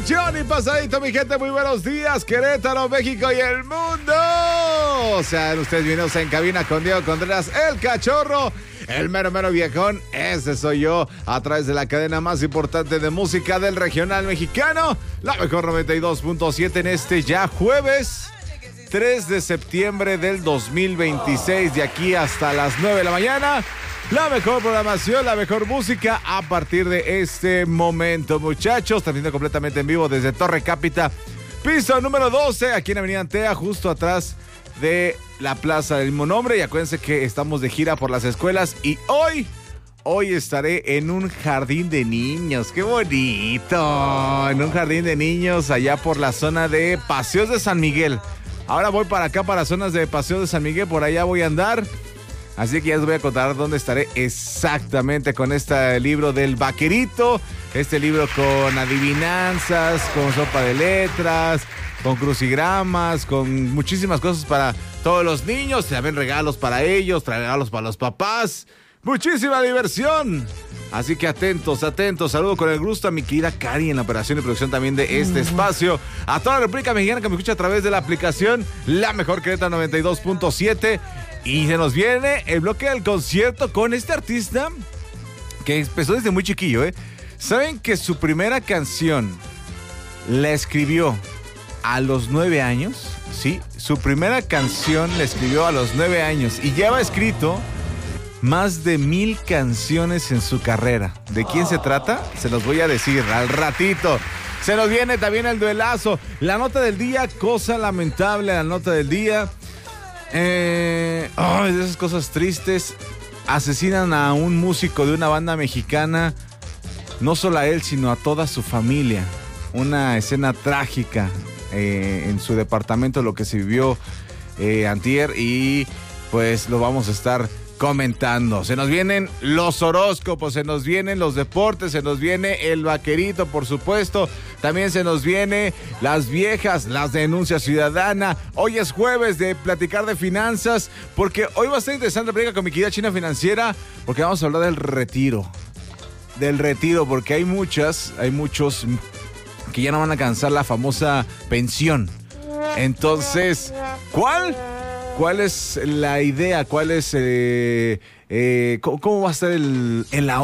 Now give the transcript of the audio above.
Johnny pasadito, mi gente, muy buenos días, Querétaro, México y el mundo. Sean ustedes bienvenidos en cabina con Diego Contreras, el cachorro, el mero viejón. Ese soy yo, a través de la cadena más importante de música del regional mexicano, la mejor 92.7 en este ya jueves 3 de septiembre del 2026, de aquí hasta las 9 de la mañana. La mejor programación, la mejor música a partir de este momento, muchachos. Transmitiendo completamente en vivo desde Torre Cápita, piso número 12, aquí en Avenida Antea, justo atrás de la plaza del mismo nombre. Y acuérdense que estamos de gira por las escuelas y hoy estaré en un jardín de niños. ¡Qué bonito! En un jardín de niños allá por la zona de Paseos de San Miguel. Ahora voy para acá, para zonas de Paseos de San Miguel, por allá voy a andar. Así que ya les voy a contar dónde estaré exactamente con este libro del vaquerito. Este libro con adivinanzas, con sopa de letras, con crucigramas, con muchísimas cosas para todos los niños. También regalos para ellos, regalos para los papás. Muchísima diversión. Así que atentos. Saludo con el gusto a mi querida Cari en la operación y producción también de este espacio. A toda la República Mexicana que me escucha a través de la aplicación La Mejor Querétaro 92.7. Y se nos viene el bloque del concierto con este artista que empezó desde muy chiquillo, ¿eh? ¿Saben que su primera canción la escribió a los 9 años? Sí, su primera canción la escribió a los 9 años y lleva escrito más de 1000 canciones en su carrera. ¿De quién se trata? Se los voy a decir al ratito. Se nos viene también el duelazo. La nota del día, cosa lamentable, la nota del día. De esas cosas tristes. Asesinan a un músico de una banda mexicana. No solo a él, sino a toda su familia. Una escena trágica en su departamento, lo que se vivió antier. Y pues lo vamos a estar comentando. Se nos vienen los horóscopos, se nos vienen los deportes, se nos viene el vaquerito, por supuesto. También se nos viene las viejas, las denuncias ciudadana. Hoy es jueves de platicar de finanzas, porque hoy va a estar interesante la plática con mi querida China Financiera, porque vamos a hablar del retiro. Del retiro, porque hay muchos que ya no van a alcanzar la famosa pensión. Entonces, ¿cuál es la idea? ¿Cuál es cómo va a ser el ahorro?